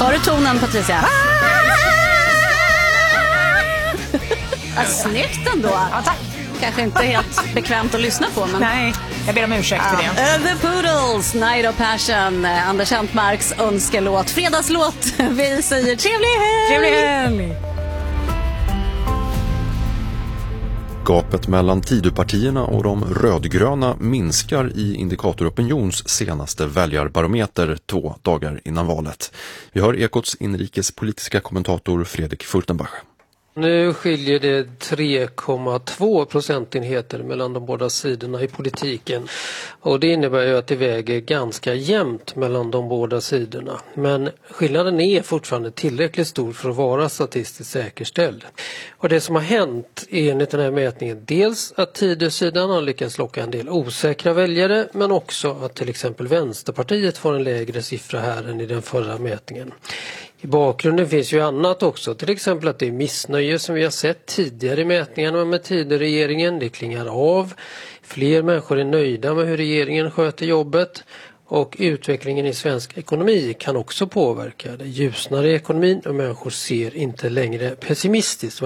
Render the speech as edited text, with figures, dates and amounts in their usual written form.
Tar du tonen, Patricia? Snyggt ändå. Ja, tack. Kanske inte helt bekvämt att lyssna på, men... Nej, jag ber om ursäkt för det. The Poodles, Night of Passion, Anders Hantmarks önskelåt, fredagslåt. Vi säger trevlig helg! Trevlig helg! Gapet mellan Tidöpartierna och de rödgröna minskar i Indikatoropinions senaste väljarbarometer 2 dagar innan valet. Vi hör Ekots inrikespolitiska kommentator Fredrik Furtenbach. Nu skiljer det 3,2 procentenheter mellan de båda sidorna i politiken. Och det innebär ju att det väger ganska jämnt mellan de båda sidorna. Men skillnaden är fortfarande tillräckligt stor för att vara statistiskt säkerställd. Och det som har hänt är enligt den här mätningen dels att Tidösidan har lyckats locka en del osäkra väljare, men också att till exempel Vänsterpartiet får en lägre siffra här än i den förra mätningen. I bakgrunden finns ju annat också, till exempel att det är missnöje som vi har sett tidigare i mätningarna med Tidöregeringen. Det klingar av, fler människor är nöjda med hur regeringen sköter jobbet och utvecklingen i svensk ekonomi kan också påverka. Det ljusnar i ekonomin och människor ser inte längre pessimistiskt.